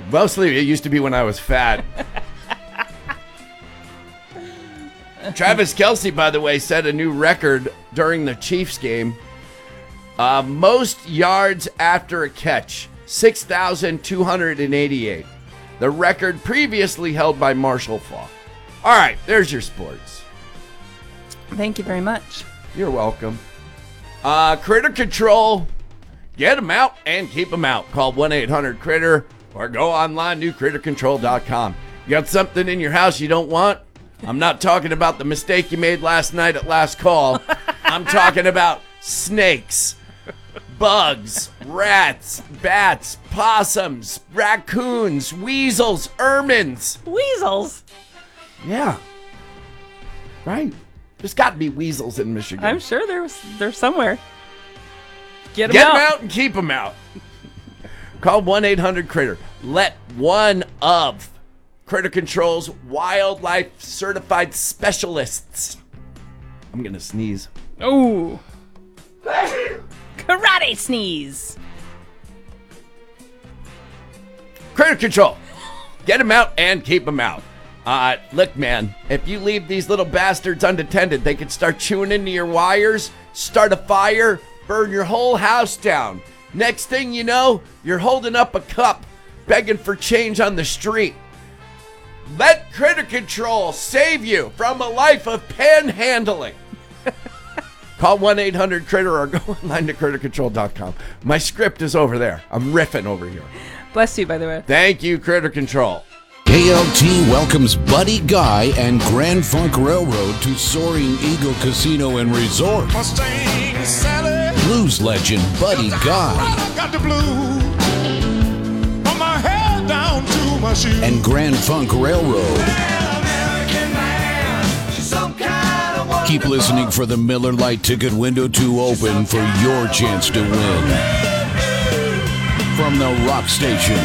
Mostly it used to be when I was fat. Travis Kelce, by the way, set a new record during the Chiefs game. Most yards after a catch, 6,288. The record previously held by Marshall Faulk. All right, there's your sports. Thank you very much. You're welcome. Critter Control. Get them out and keep them out. Call 1-800-CRITTER or go online to crittercontrol.com. You got something in your house you don't want? I'm not talking about the mistake you made last night at last call. I'm talking about snakes, bugs, rats, bats, possums, raccoons, weasels, ermines. Weasels? Yeah. Right. There's got to be weasels in Michigan. I'm sure there's somewhere. Get them out and keep them out. Call 1-800-CRITTER. Let one of Critter Control's wildlife certified specialists. I'm going to sneeze. Oh. Karate sneeze. Critter Control. Get them out and keep them out. Look, man, if you leave these little bastards unattended, they can start chewing into your wires, start a fire, burn your whole house down. Next thing you know, you're holding up a cup, begging for change on the street. Let Critter Control save you from a life of panhandling. Call 1-800-CRITTER or go online to crittercontrol.com. My script is over there. I'm riffing over here. Bless you, by the way. Thank you, Critter Control. KLT welcomes Buddy Guy and Grand Funk Railroad to Soaring Eagle Casino and Resort. Blues legend Buddy Guy. Got the blues from my head down to my shoes. And Grand Funk Railroad. Keep listening for the Miller Lite ticket window to open for your chance to win. From the rock station,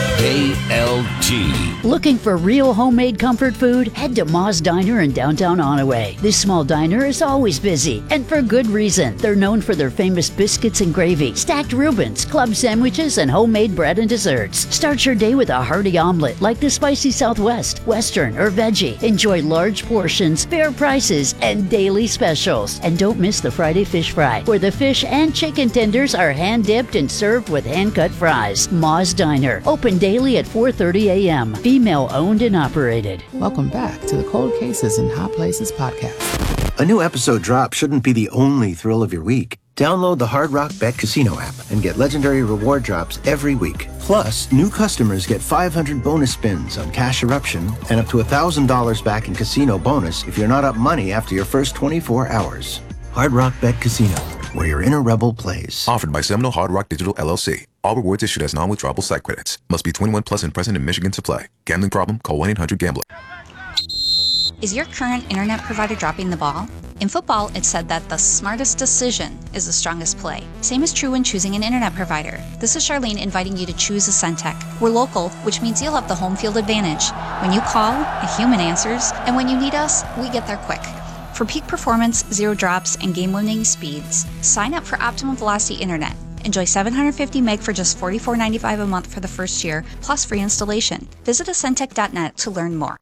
KLT. Looking for real homemade comfort food? Head to Ma's Diner in downtown Onaway. This small diner is always busy, and for good reason. They're known for their famous biscuits and gravy, stacked Reubens, club sandwiches, and homemade bread and desserts. Start your day with a hearty omelet like the Spicy Southwest, Western, or Veggie. Enjoy large portions, fair prices, and daily specials. And don't miss the Friday Fish Fry, where the fish and chicken tenders are hand-dipped and served with hand-cut fries. Ma's Diner, open daily at 4:30 a.m. Female owned and operated. Welcome back to the Cold Cases and Hot Places podcast. A new episode drop shouldn't be the only thrill of your week. Download the Hard Rock Bet Casino app and get legendary reward drops every week. Plus, new customers get 500 bonus spins on Cash Eruption and up to $1,000 back in casino bonus if you're not up money after your first 24 hours. Hard Rock Bet Casino, where your inner rebel plays. Offered by Seminole Hard Rock Digital LLC. All rewards issued as non-withdrawable site credits. Must be 21 plus and present in Michigan to play. Gambling problem? Call 1-800-GAMBLER. Is your current internet provider dropping the ball? In football, it's said that the smartest decision is the strongest play. Same is true when choosing an internet provider. This is Charlene inviting you to choose a Centec. We're local, which means you'll have the home field advantage. When you call, a human answers, and when you need us, we get there quick. For peak performance, zero drops, and game-winning speeds, sign up for Optimum Velocity Internet. Enjoy 750 meg for just $44.95 a month for the first year, plus free installation. Visit Acentec.net to learn more.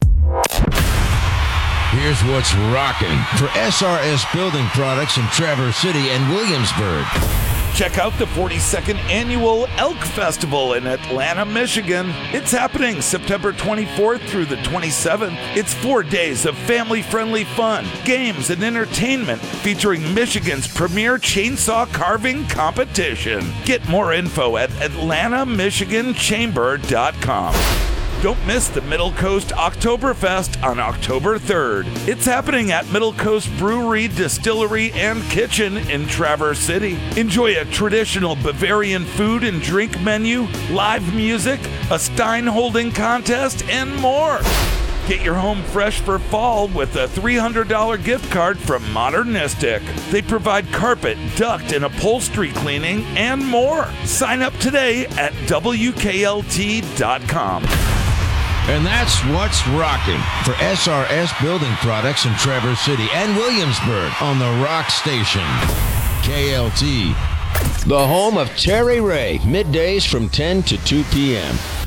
Here's what's rocking for SRS Building Products in Traverse City and Williamsburg. Check out the 42nd Annual Elk Festival in Atlanta, Michigan. It's happening September 24th through the 27th. It's 4 days of family-friendly fun, games, and entertainment featuring Michigan's premier chainsaw carving competition. Get more info at atlantamichiganchamber.com. Don't miss the Middle Coast Oktoberfest on October 3rd. It's happening at Middle Coast Brewery, Distillery, and Kitchen in Traverse City. Enjoy a traditional Bavarian food and drink menu, live music, a Stein holding contest, and more. Get your home fresh for fall with a $300 gift card from Modernistic. They provide carpet, duct, and upholstery cleaning and more. Sign up today at WKLT.com. And that's what's rocking for SRS Building Products in Traverse City and Williamsburg on the Rock Station. KLT, the home of Terry Ray, middays from 10 to 2 p.m.